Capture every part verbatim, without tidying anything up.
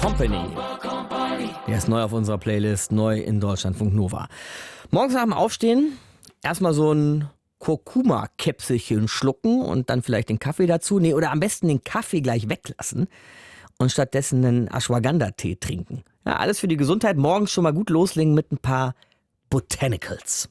Company. Der ist neu auf unserer Playlist, neu in Deutschlandfunk Nova. Morgens nach dem Aufstehen erstmal so ein Kurkuma-Käpselchen schlucken und dann vielleicht den Kaffee dazu. Nee, oder am besten den Kaffee gleich weglassen und stattdessen einen Ashwagandha-Tee trinken. Ja, alles für die Gesundheit. Morgens schon mal gut loslegen mit ein paar Botanicals.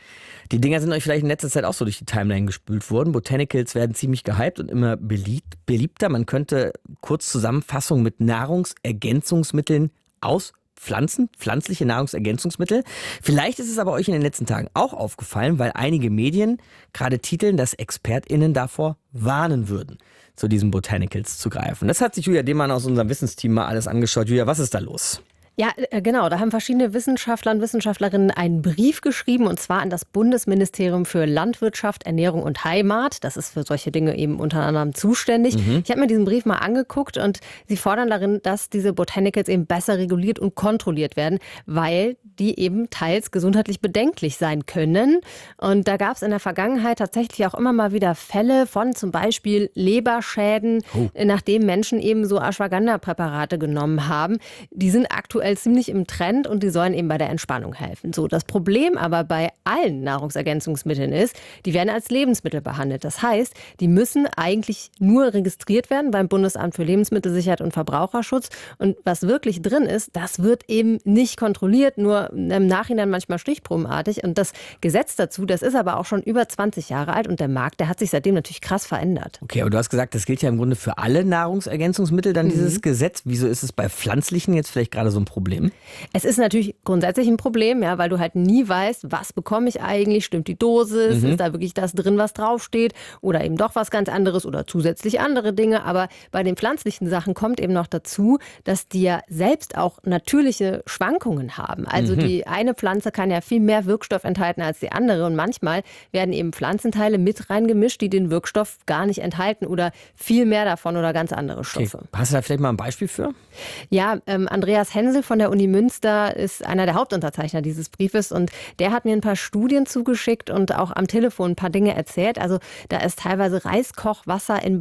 Die Dinger sind euch vielleicht in letzter Zeit auch so durch die Timeline gespült worden. Botanicals werden ziemlich gehypt und immer beliebt, beliebter. Man könnte kurz Zusammenfassung mit Nahrungsergänzungsmitteln aus Pflanzen, pflanzliche Nahrungsergänzungsmittel. Vielleicht ist es aber euch in den letzten Tagen auch aufgefallen, weil einige Medien gerade titeln, dass ExpertInnen davor warnen würden, zu diesen Botanicals zu greifen. Das hat sich Julia Demann aus unserem Wissensteam mal alles angeschaut. Julia, was ist da los? Ja, genau. Da haben verschiedene Wissenschaftler und Wissenschaftlerinnen einen Brief geschrieben, und zwar an das Bundesministerium für Landwirtschaft, Ernährung und Heimat. Das ist für solche Dinge eben unter anderem zuständig. Mhm. Ich habe mir diesen Brief mal angeguckt und sie fordern darin, dass diese Botanicals eben besser reguliert und kontrolliert werden, weil die eben teils gesundheitlich bedenklich sein können. Und da gab es in der Vergangenheit tatsächlich auch immer mal wieder Fälle von zum Beispiel Leberschäden, oh. nachdem Menschen eben so Ashwagandha-Präparate genommen haben. Die sind aktuell ziemlich im Trend und die sollen eben bei der Entspannung helfen. So, das Problem aber bei allen Nahrungsergänzungsmitteln ist, die werden als Lebensmittel behandelt. Das heißt, die müssen eigentlich nur registriert werden beim Bundesamt für Lebensmittelsicherheit und Verbraucherschutz. Und was wirklich drin ist, das wird eben nicht kontrolliert, nur im Nachhinein manchmal stichprobenartig. Und das Gesetz dazu, das ist aber auch schon über zwanzig Jahre alt und der Markt, der hat sich seitdem natürlich krass verändert. Okay, aber du hast gesagt, das gilt ja im Grunde für alle Nahrungsergänzungsmittel, dann mhm. dieses Gesetz. Wieso ist es bei pflanzlichen jetzt vielleicht gerade so ein Problem? Es ist natürlich grundsätzlich ein Problem, ja, weil du halt nie weißt, was bekomme ich eigentlich, stimmt die Dosis, mhm. ist da wirklich das drin, was draufsteht oder eben doch was ganz anderes oder zusätzlich andere Dinge. Aber bei den pflanzlichen Sachen kommt eben noch dazu, dass die ja selbst auch natürliche Schwankungen haben. Also mhm. die eine Pflanze kann ja viel mehr Wirkstoff enthalten als die andere und manchmal werden eben Pflanzenteile mit reingemischt, die den Wirkstoff gar nicht enthalten oder viel mehr davon oder ganz andere Stoffe. Okay. Hast du da vielleicht mal ein Beispiel für? Ja, ähm, Andreas Hensel von der Uni Münster ist einer der Hauptunterzeichner dieses Briefes und der hat mir ein paar Studien zugeschickt und auch am Telefon ein paar Dinge erzählt. Also da ist teilweise Reiskochwasser in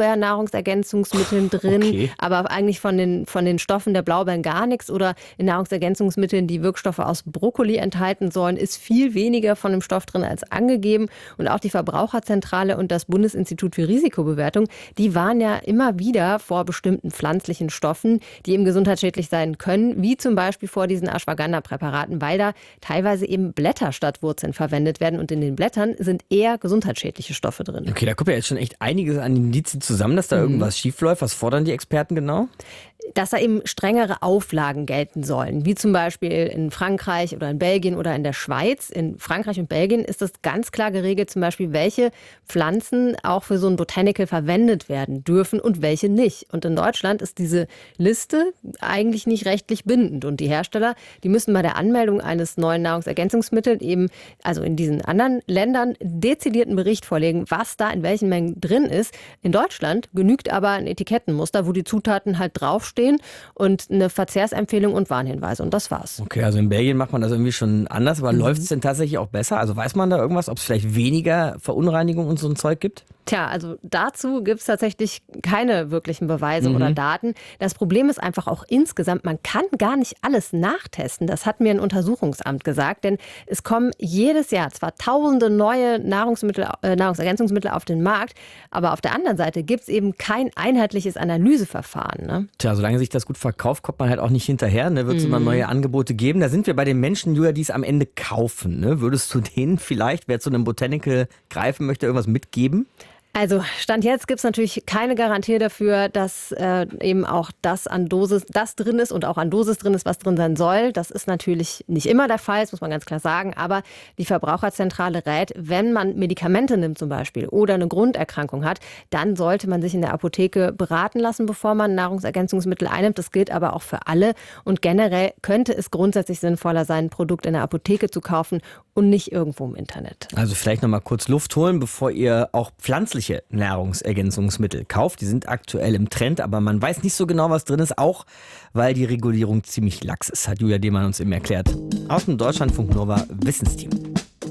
Blaubeer-Nahrungsergänzungsmitteln drin, okay. aber eigentlich von den, von den Stoffen der Blaubeeren gar nichts, oder in Nahrungsergänzungsmitteln, die Wirkstoffe aus Brokkoli enthalten sollen, ist viel weniger von dem Stoff drin als angegeben. Und auch die Verbraucherzentrale und das Bundesinstitut für Risikobewertung, die warnen ja immer wieder vor bestimmten pflanzlichen Stoffen, die eben gesundheitsschädlich sein können, wie zum Beispiel vor diesen Ashwagandha-Präparaten, weil da teilweise eben Blätter statt Wurzeln verwendet werden und in den Blättern sind eher gesundheitsschädliche Stoffe drin. Okay, da kommt ja jetzt schon echt einiges an Indizien zusammen, dass da mhm. irgendwas schiefläuft. Was fordern die Experten genau? Dass da eben strengere Auflagen gelten sollen, wie zum Beispiel in Frankreich oder in Belgien oder in der Schweiz. In Frankreich und Belgien ist das ganz klar geregelt, zum Beispiel welche Pflanzen auch für so ein Botanical verwendet werden dürfen und welche nicht. Und in Deutschland ist diese Liste eigentlich nicht rechtlich bindend. Und die Hersteller, die müssen bei der Anmeldung eines neuen Nahrungsergänzungsmittels eben, also in diesen anderen Ländern, dezidierten Bericht vorlegen, was da in welchen Mengen drin ist. In Deutschland genügt aber ein Etikettenmuster, wo die Zutaten halt draufstehen und eine Verzehrsempfehlung und Warnhinweise. Und das war's. Okay, also in Belgien macht man das irgendwie schon anders, aber mhm. läuft es denn tatsächlich auch besser? Also weiß man da irgendwas, ob es vielleicht weniger Verunreinigung und so ein Zeug gibt? Tja, also dazu gibt es tatsächlich keine wirklichen Beweise mhm. oder Daten. Das Problem ist einfach auch insgesamt, man kann gar nicht alles nachtesten. Das hat mir ein Untersuchungsamt gesagt, denn es kommen jedes Jahr zwar tausende neue Nahrungsmittel, äh, Nahrungsergänzungsmittel auf den Markt, aber auf der anderen Seite gibt es eben kein einheitliches Analyseverfahren. Ne? Tja, solange sich das gut verkauft, kommt man halt auch nicht hinterher. Ne? Wird es mhm. immer neue Angebote geben. Da sind wir bei den Menschen, Julia, die es am Ende kaufen. Ne? Würdest du denen vielleicht, wer zu einem Botanical greifen möchte, irgendwas mitgeben? Also Stand jetzt gibt es natürlich keine Garantie dafür, dass äh, eben auch das an Dosis, das drin ist und auch an Dosis drin ist, was drin sein soll. Das ist natürlich nicht immer der Fall, das muss man ganz klar sagen. Aber die Verbraucherzentrale rät, wenn man Medikamente nimmt zum Beispiel oder eine Grunderkrankung hat, dann sollte man sich in der Apotheke beraten lassen, bevor man Nahrungsergänzungsmittel einnimmt. Das gilt aber auch für alle. Und generell könnte es grundsätzlich sinnvoller sein, ein Produkt in der Apotheke zu kaufen und nicht irgendwo im Internet. Also vielleicht noch mal kurz Luft holen, bevor ihr auch pflanzliche Nahrungsergänzungsmittel kauft. Die sind aktuell im Trend, aber man weiß nicht so genau, was drin ist, auch weil die Regulierung ziemlich lax ist, hat Julia Demann uns eben erklärt. Aus dem Deutschlandfunk Nova Wissensteam.